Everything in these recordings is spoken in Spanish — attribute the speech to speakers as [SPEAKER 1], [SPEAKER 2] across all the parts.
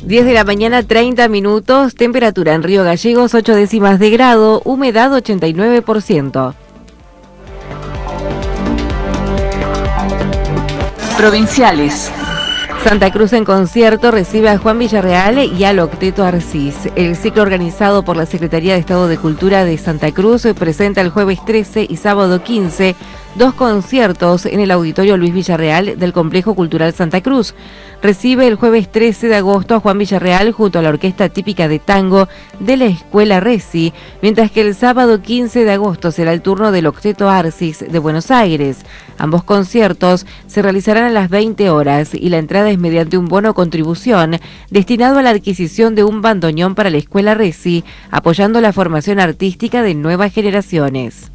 [SPEAKER 1] 10 de la mañana, 30 minutos, temperatura en Río Gallegos, 8 décimas de grado, humedad 89%.
[SPEAKER 2] Provinciales.
[SPEAKER 1] Santa Cruz en concierto recibe a Juan Villarreal y al Octeto Arcis. El ciclo organizado por la Secretaría de Estado de Cultura de Santa Cruz presenta el jueves 13 y sábado 15 dos conciertos en el Auditorio Luis Villarreal del Complejo Cultural Santa Cruz. Recibe el jueves 13 de agosto a Juan Villarreal junto a la orquesta típica de tango de la Escuela Resi, mientras que el sábado 15 de agosto será el turno del Octeto Arcis de Buenos Aires. Ambos conciertos se realizarán a las 20 horas y la entrada es mediante un bono contribución destinado a la adquisición de un bandoneón para la Escuela Resi, apoyando la formación artística de nuevas generaciones.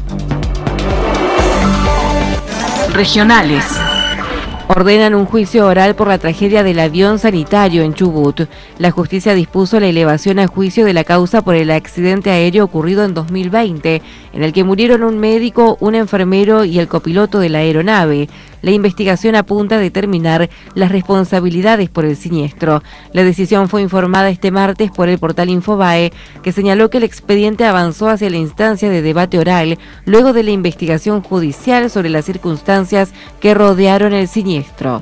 [SPEAKER 2] Regionales.
[SPEAKER 1] Ordenan un juicio oral por la tragedia del avión sanitario en Chubut. La justicia dispuso la elevación a juicio de la causa por el accidente aéreo ocurrido en 2020, en el que murieron un médico, un enfermero y el copiloto de la aeronave. La investigación apunta a determinar las responsabilidades por el siniestro. La decisión fue informada este martes por el portal Infobae, que señaló que el expediente avanzó hacia la instancia de debate oral luego de la investigación judicial sobre las circunstancias que rodearon el siniestro.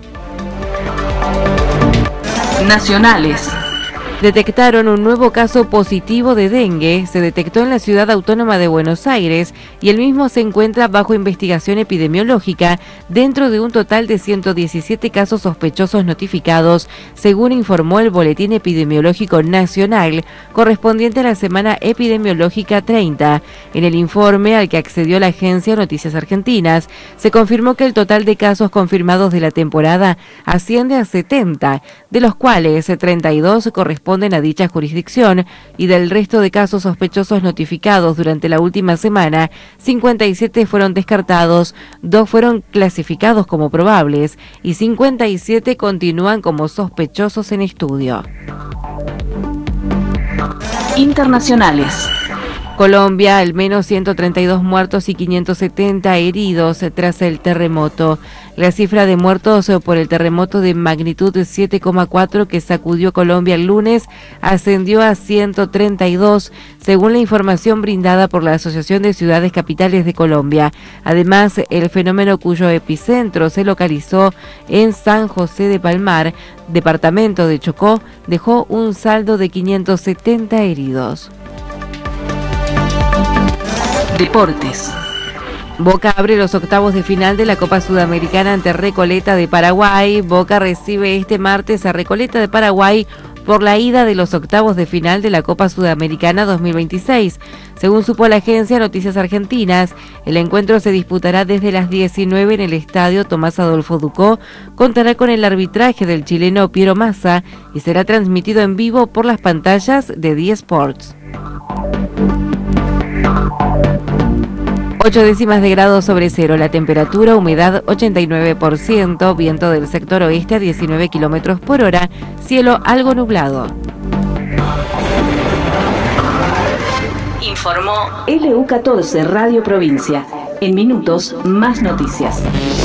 [SPEAKER 2] Nacionales.
[SPEAKER 1] Detectaron un nuevo caso positivo de dengue, se detectó en la ciudad autónoma de Buenos Aires y el mismo se encuentra bajo investigación epidemiológica dentro de un total de 117 casos sospechosos notificados, según informó el Boletín Epidemiológico Nacional, correspondiente a la semana epidemiológica 30. En el informe al que accedió la agencia Noticias Argentinas, se confirmó que el total de casos confirmados de la temporada asciende a 70, de los cuales 32 corresponden a dicha jurisdicción, y del resto de casos sospechosos notificados durante la última semana, 57 fueron descartados, 2 fueron clasificados como probables y 57 continúan como sospechosos en estudio.
[SPEAKER 2] Internacionales.
[SPEAKER 1] Colombia, al menos 132 muertos y 570 heridos tras el terremoto. La cifra de muertos por el terremoto de magnitud 7,4 que sacudió Colombia el lunes ascendió a 132, según la información brindada por la Asociación de Ciudades Capitales de Colombia. Además, el fenómeno cuyo epicentro se localizó en San José de Palmar, departamento de Chocó, dejó un saldo de 570 heridos.
[SPEAKER 2] Deportes.
[SPEAKER 1] Boca abre los octavos de final de la Copa Sudamericana ante Recoleta de Paraguay. Boca recibe este martes a Recoleta de Paraguay por la ida de los octavos de final de la Copa Sudamericana 2026. Según supo la agencia Noticias Argentinas, el encuentro se disputará desde las 19 en el estadio Tomás Adolfo Ducó, contará con el arbitraje del chileno Piero Massa y será transmitido en vivo por las pantallas de D Sports. 8 décimas de grado sobre cero, la temperatura, humedad 89%, viento del sector oeste a 19 kilómetros por hora, cielo algo nublado.
[SPEAKER 2] Informó LU14 Radio Provincia. En minutos, más noticias.